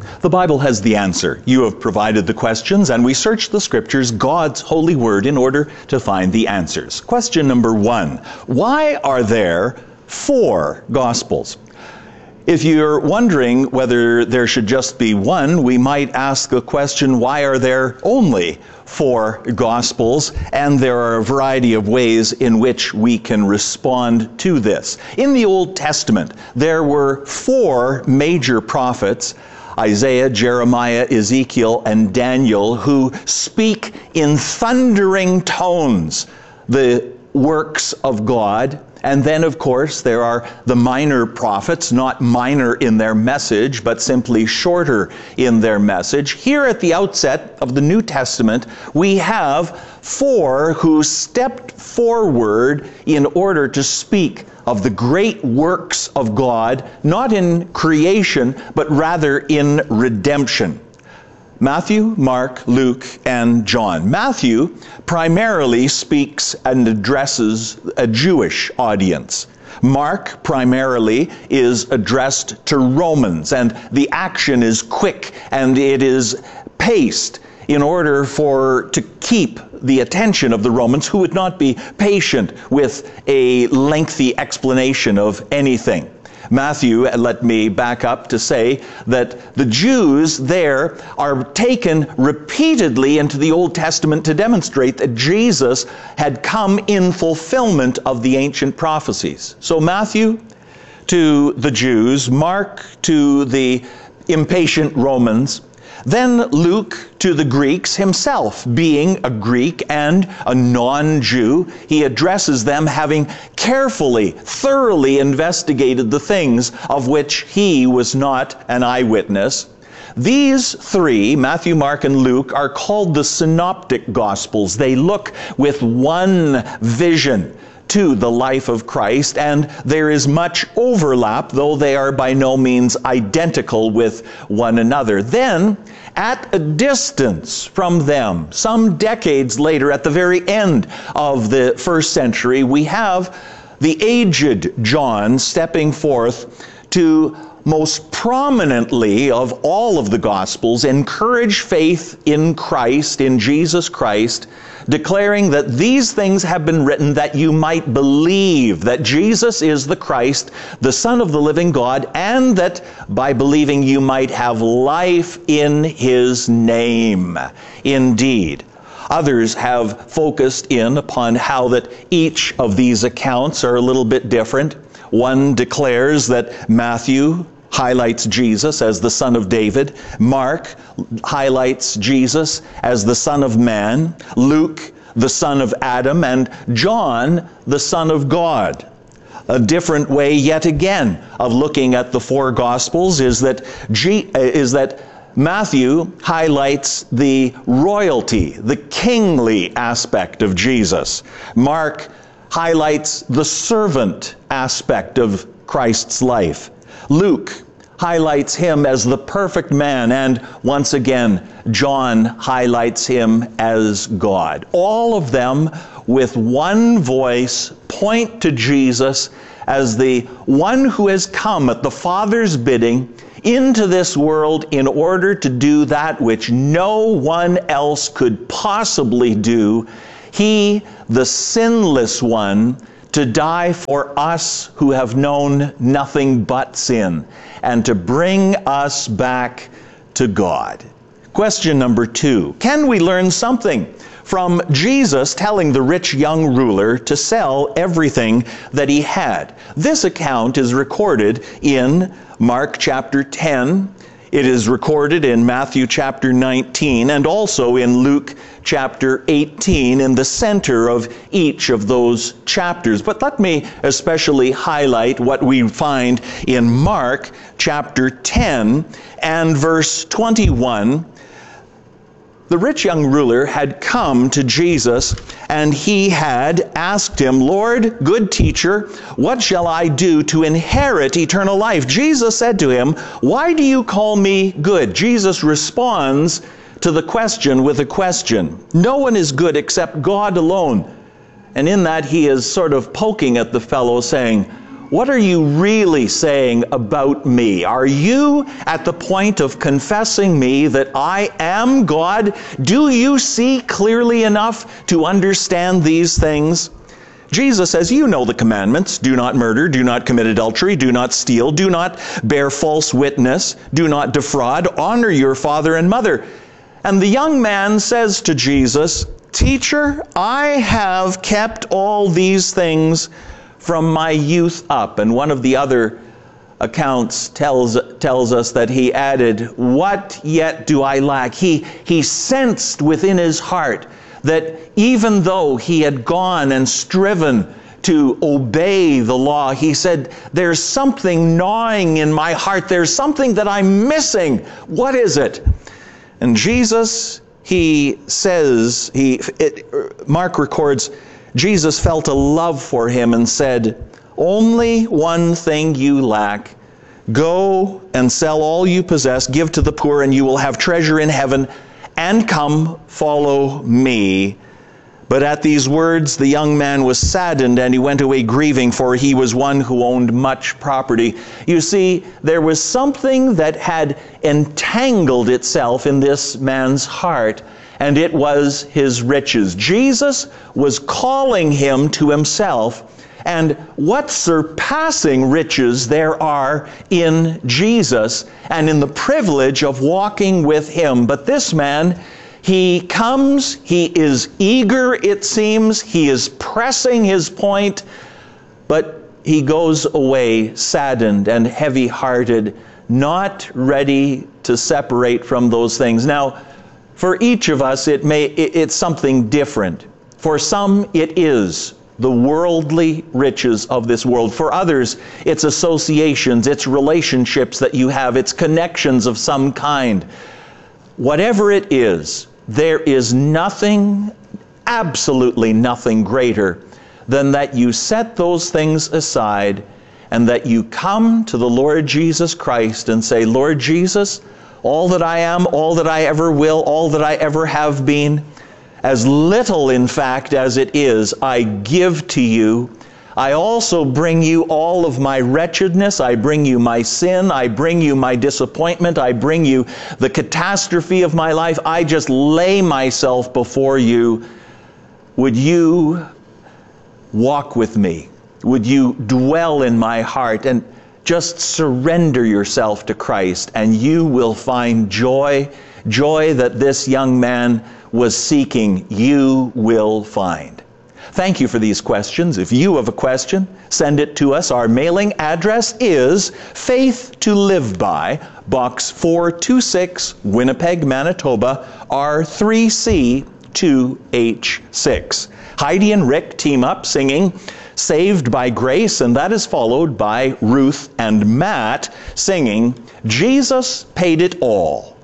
The Bible has the answer. You have provided the questions, and we search the Scriptures, God's holy word, in order to find the answers. Question number 1. Why are there 4 Gospels? If you're wondering whether there should just be one, we might ask the question, why are there only 4 Gospels? And there are a variety of ways in which we can respond to this. In the Old Testament, there were 4 major prophets, Isaiah, Jeremiah, Ezekiel, and Daniel, who speak in thundering tones the works of God. And then, of course, there are the minor prophets, not minor in their message, but simply shorter in their message. Here at the outset of the New Testament, we have 4 who stepped forward in order to speak of the great works of God, not in creation, but rather in redemption. Matthew, Mark, Luke, and John. Matthew primarily speaks and addresses a Jewish audience. Mark primarily is addressed to Romans, and the action is quick and it is paced in order to keep the attention of the Romans, who would not be patient with a lengthy explanation of anything. Matthew, let me back up to say that the Jews there are taken repeatedly into the Old Testament to demonstrate that Jesus had come in fulfillment of the ancient prophecies. So Matthew to the Jews, Mark to the impatient Romans, then Luke to the Greeks, himself being a Greek and a non-Jew. He addresses them having carefully, thoroughly investigated the things of which he was not an eyewitness. These 3, Matthew, Mark, and Luke, are called the Synoptic Gospels. They look with one vision to the life of Christ, and there is much overlap, though they are by no means identical with one another. Then, at a distance from them, some decades later, at the very end of the 1st century, we have the aged John stepping forth to most prominently of all of the Gospels encourage faith in Christ, in Jesus Christ, declaring that these things have been written that you might believe that Jesus is the Christ, the Son of the living God, and that by believing you might have life in his name. Indeed, others have focused in upon how that each of these accounts are a little bit different. One declares that Matthew highlights Jesus as the Son of David. Mark highlights Jesus as the Son of Man. Luke, the Son of Adam. And John, the Son of God. A different way, yet again, of looking at the 4 Gospels is that Matthew highlights the royalty, the kingly aspect of Jesus. Mark highlights the servant aspect of Christ's life. Luke highlights him as the perfect man, and once again, John highlights him as God. All of them, with one voice, point to Jesus as the one who has come at the Father's bidding into this world in order to do that which no one else could possibly do. He, the sinless one, to die for us who have known nothing but sin, and to bring us back to God. Question number 2. Can we learn something from Jesus telling the rich young ruler to sell everything that he had? This account is recorded in Mark chapter 10. It is recorded in Matthew chapter 19 and also in Luke chapter 18 in the center of each of those chapters. But let me especially highlight what we find in Mark chapter 10 and verse 21. The rich young ruler had come to Jesus, and he had asked him, "Lord, good teacher, what shall I do to inherit eternal life?" Jesus said to him, "Why do you call me good?" Jesus responds to the question with a question. No one is good except God alone. And in that he is sort of poking at the fellow, saying, What are you really saying about me? Are you at the point of confessing me that I am God? Do you see clearly enough to understand these things? Jesus says, you know the commandments. Do not murder, do not commit adultery, do not steal, do not bear false witness, do not defraud, honor your father and mother. And the young man says to Jesus, Teacher, I have kept all these things from my youth up. And one of the other accounts tells us that he added, what yet do I lack? He sensed within his heart that even though he had gone and striven to obey the law, he said, there's something gnawing in my heart. There's something that I'm missing. What is it? And Jesus, Mark records, Jesus felt a love for him and said, only one thing you lack. Go and sell all you possess, give to the poor, and you will have treasure in heaven, and come, follow me. But at these words, the young man was saddened, and he went away grieving, for he was one who owned much property. You see, there was something that had entangled itself in this man's heart, and it was his riches. Jesus was calling him to himself, and what surpassing riches there are in Jesus and in the privilege of walking with him. But this man, he comes, he is eager, it seems, he is pressing his point, but he goes away saddened and heavy-hearted, not ready to separate from those things. Now, for each of us, it's something different. For some, it is the worldly riches of this world. For others, it's associations, it's relationships that you have, it's connections of some kind. Whatever it is, there is nothing, absolutely nothing greater than that you set those things aside and that you come to the Lord Jesus Christ and say, Lord Jesus, all that I am, all that I ever will, all that I ever have been, as little, in fact, as it is, I give to you. I also bring you all of my wretchedness. I bring you my sin. I bring you my disappointment. I bring you the catastrophe of my life. I just lay myself before you. Would you walk with me? Would you dwell in my heart and just surrender yourself to Christ, and you will find joy, joy that this young man was seeking, you will find. Thank you for these questions. If you have a question, send it to us. Our mailing address is Faith to Live By, Box 426, Winnipeg, Manitoba, R3C 2H6. Heidi and Rick team up singing Saved by Grace, and that is followed by Ruth and Matt singing Jesus Paid It All.